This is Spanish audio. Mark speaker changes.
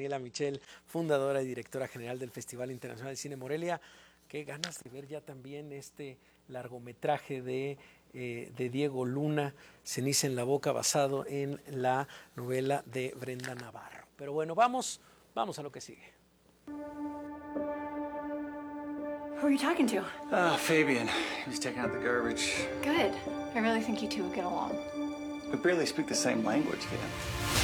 Speaker 1: Daniela Michel, fundadora y directora general del Festival Internacional de Cine Morelia. Qué ganas de ver ya también este largometraje de Diego Luna, Ceniza en la boca, basado en la novela de Brenda Navarro. Pero bueno, vamos a lo que sigue.
Speaker 2: Who are you talking to?
Speaker 3: Fabian. He's taking out the garbage.
Speaker 2: Good. I really think you two would get along.
Speaker 3: We barely speak the same language, Fabian.